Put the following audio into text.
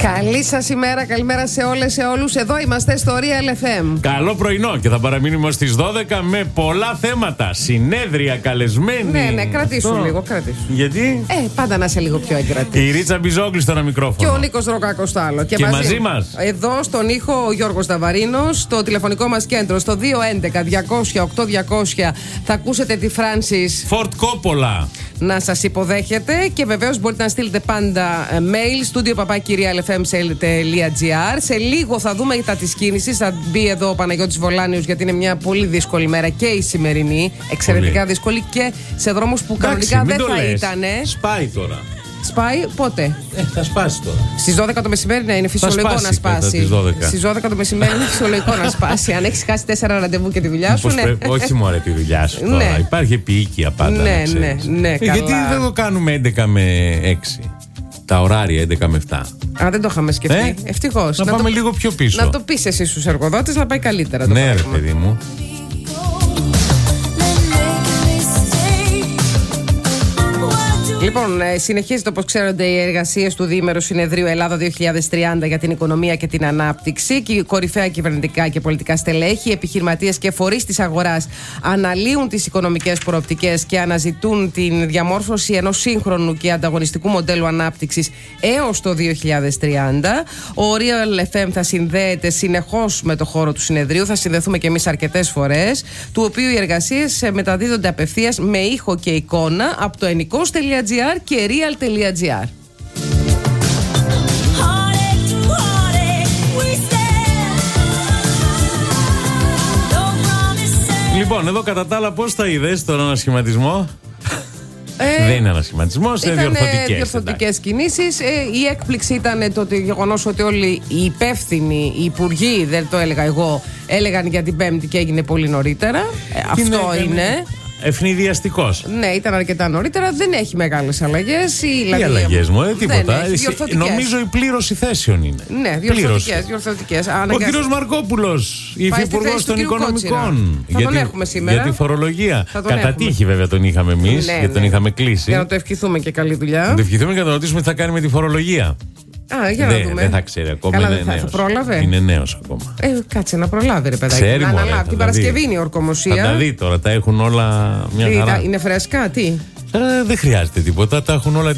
Καλή σας ημέρα, καλημέρα σε όλες, σε όλους. Εδώ είμαστε στο Real FM. Καλό πρωινό και θα παραμείνουμε στις 12 με πολλά θέματα. Συνέδρια, καλεσμένοι. Ναι, κρατήσου λίγο, κρατήσου. Γιατί? Πάντα να είσαι λίγο πιο εγκρατή. Η Ρίτσα Μπιζόγλη στο ένα μικρόφωνο. Και ο Νίκος Ροκάκος στο άλλο. Και μαζί μας. Εδώ στον ήχο ο Γιώργος Δαβαρίνος. Στο τηλεφωνικό μας κέντρο στο 211-200-8200 θα ακούσετε τη Φράνσις Φορτ Κόπολα να σας υποδέχεται. Και βεβαίως μπορείτε να στείλετε πάντα mail studio@realfm.gr. Σε λίγο θα δούμε τα της κίνησης. Θα μπει εδώ ο Παναγιώτης Βολάνιος, γιατί είναι μια πολύ δύσκολη μέρα και η σημερινή. Εξαιρετικά δύσκολη και σε δρόμους που κανονικά δεν θα ήταν. Σπάει τώρα. Σπάει πότε? Θα σπάσει τώρα. Στις 12 το μεσημέρι είναι φυσιολογικό να σπάσει. Στις 12 το μεσημέρι είναι φυσιολογικό να σπάσει. Αν έχεις χάσει 4 ραντεβού και τη δουλειά σου. Όχι μόνο τη δουλειά σου τώρα. Υπάρχει επίοικια πάντα. Ναι. Γιατί δεν το κάνουμε 11 με 6? Τα ωράρια 11 με 7. Δεν το είχαμε σκεφτεί. Ευτυχώς. Να πάμε λίγο πιο πίσω. Να το πεις εσύ στους εργοδότες να πάει καλύτερα. Ναι, ρε παιδί μου. Λοιπόν, συνεχίζεται όπως ξέρετε οι εργασίες του Διήμερου Συνεδρίου Ελλάδα 2030 για την οικονομία και την ανάπτυξη. Και οι κορυφαία κυβερνητικά και πολιτικά στελέχη, επιχειρηματίες και φορείς της αγοράς αναλύουν τις οικονομικές προοπτικές και αναζητούν την διαμόρφωση ενός σύγχρονου και ανταγωνιστικού μοντέλου ανάπτυξης έως το 2030. Ο Real FM θα συνδέεται συνεχώς με το χώρο του συνεδρίου. Θα συνδεθούμε και εμείς αρκετές φορές, του οποίου οι εργασίες μεταδίδονται απευθείας με ήχο και εικόνα από το ennikos.gr και real.gr. Λοιπόν, εδώ κατά τα άλλα πώς τα είδες τον ανασχηματισμό? Δεν είναι ανασχηματισμός, είναι διορθωτικές κινήσεις. Η έκπληξη ήταν το γεγονός ότι όλοι οι υπεύθυνοι, οι υπουργοί, δεν το έλεγα εγώ, έλεγαν για την Πέμπτη και έγινε πολύ νωρίτερα. Αυτό είναι. Ευνηδιαστικός. Ναι, ήταν αρκετά νωρίτερα. Δεν έχει μεγάλες αλλαγές. Τι αλλαγές μου, τίποτα. Νομίζω η πλήρωση θέσεων είναι. Ναι, διορθωτικές. Ο κύριος Μαρκόπουλος, υφυπουργός των Οικονομικών. Θα τον έχουμε σήμερα. Για τη φορολογία. Κατά τύχη βέβαια τον είχαμε εμείς, γιατί τον είχαμε κλείσει. Για να το ευχηθούμε και καλή δουλειά. Να το ευχηθούμε και να το ρωτήσουμε τι θα κάνει με τη φορολογία. Για να δούμε. Δεν θα ξέρει ακόμα. Καλά, θα πρόλαβε. Είναι νέος ακόμα. Κάτσε να προλάβει, ρε παιδάκι. Ξέρει, να αναλάβει. Την Παρασκευή είναι η ορκομοσία. Θα τα δει τώρα, τα έχουν όλα μια χαρά. Είναι φρέσκα, τι? Δεν χρειάζεται τίποτα, τα έχουν όλα.